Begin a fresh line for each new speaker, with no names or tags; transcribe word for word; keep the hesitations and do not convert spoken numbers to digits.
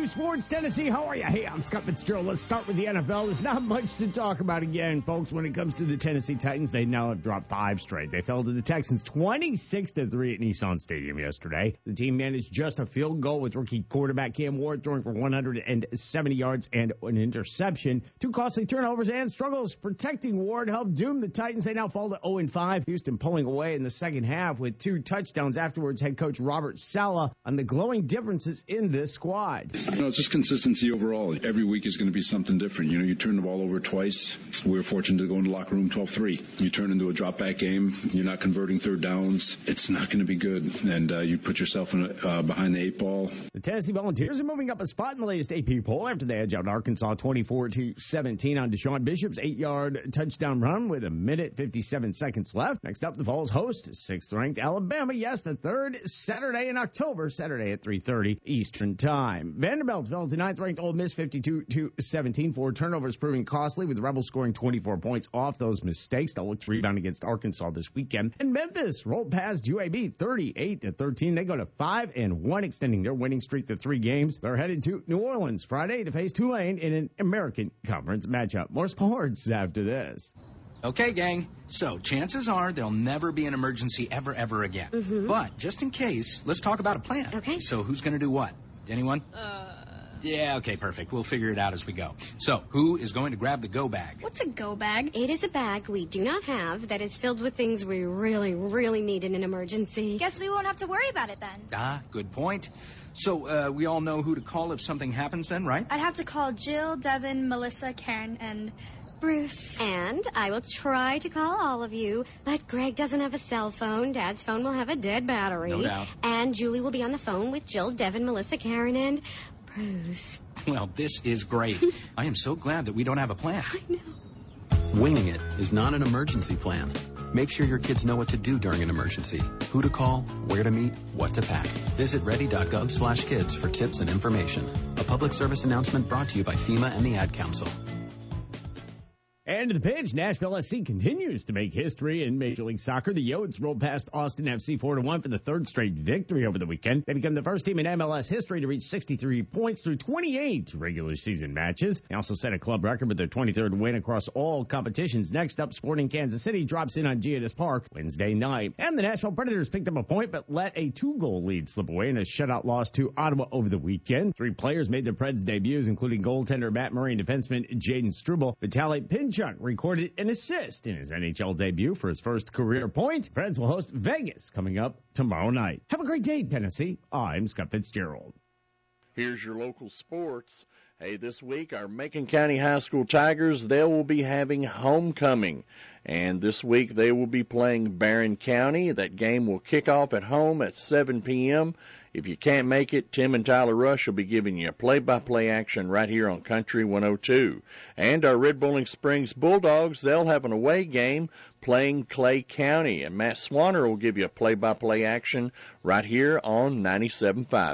Yahoo Sports Tennessee. How are you? Hey, I'm Scott Fitzgerald. Let's start with the N F L. There's not much to talk about again, folks, when it comes to the Tennessee Titans. They now have dropped five straight. They fell to the Texans twenty-six to three at Nissan Stadium yesterday. The team managed just a field goal with rookie quarterback Cam Ward throwing for one hundred seventy yards and an interception. Two costly turnovers and struggles protecting Ward helped doom the Titans. They now fall to oh and five. Houston pulling away in the second half with two touchdowns. Afterwards, head coach Robert Saleh on the glowing differences in this squad.
You know, it's just consistency overall. Every week is going to be something different. You know, you turn the ball over twice. We were fortunate to go in the locker room twelve three. You turn into a drop-back game. You're not converting third downs. It's not going to be good. And uh, you put yourself in a, uh, behind the eight ball.
The Tennessee Volunteers are moving up a spot in the latest A P poll after they edge out Arkansas twenty-four to seventeen on Deshaun Bishop's eight-yard touchdown run with a minute fifty-seven seconds left. Next up, the Vols host sixth-ranked Alabama. Yes, the third Saturday in October, Saturday at three thirty Eastern Time. Vanderbilt fell to ninth-ranked Ole Miss fifty-two to seventeen. Four turnovers proving costly, with the Rebels scoring twenty-four points off those mistakes. They'll look to rebound against Arkansas this weekend. And Memphis rolled past U A B thirty-eight to thirteen. They go to five and one, extending their winning streak to three games. They're headed to New Orleans Friday to face Tulane in an American Conference matchup. More sports after this.
Okay, gang, so chances are there'll never be an emergency ever, ever again.
Mm-hmm.
But just in case, let's talk about a plan.
Okay.
So who's going to do what? Anyone?
Uh...
Yeah, okay, perfect. We'll figure it out as we go. So, who is going to grab the go bag?
What's a go bag? It is a bag we do not have that is filled with things we really, really need in an emergency.
Guess we won't have to worry about it then.
Ah, good point. So, uh, we all know who to call if something happens then, right?
I'd have to call Jill, Devin, Melissa, Karen, and Bruce.
And I will try to call all of you, but Greg doesn't have a cell phone. Dad's phone will have a dead battery.
No doubt.
And Julie will be on the phone with Jill, Devin, Melissa, Karen, and Bruce.
Well, this is great. I am so glad that we don't have a plan.
I know.
Winging it is not an emergency plan. Make sure your kids know what to do during an emergency, who to call, where to meet, what to pack. Visit ready.gov slash kids for tips and information. A public service announcement brought to you by FEMA and the Ad Council.
And to the pitch, Nashville S C continues to make history in Major League Soccer. The Yotes rolled past Austin F C four to one for the third straight victory over the weekend. They become the first team in M L S history to reach sixty-three points through twenty-eight regular season matches. They also set a club record with their twenty-third win across all competitions. Next up, Sporting Kansas City drops in on Giannis Park Wednesday night. And the Nashville Predators picked up a point but let a two-goal lead slip away in a shutout loss to Ottawa over the weekend. Three players made their Preds debuts, including goaltender Matt Murray and defenseman Jaden Struble. Vitaly Pinchuk recorded an assist in his N H L debut for his first career point. Preds will host Vegas coming up tomorrow night. Have a great day, Tennessee. I'm Scott Fitzgerald.
Here's your local sports. Hey, this week, our Macon County High School Tigers, they will be having homecoming. And this week, they will be playing Barron County. That game will kick off at home at seven p.m. If you can't make it, Tim and Tyler Rush will be giving you a play-by-play action right here on Country one oh two. And our Red Bowling Springs Bulldogs, they'll have an away game playing Clay County. And Matt Swanner will give you a play-by-play action right here on ninety-seven point five.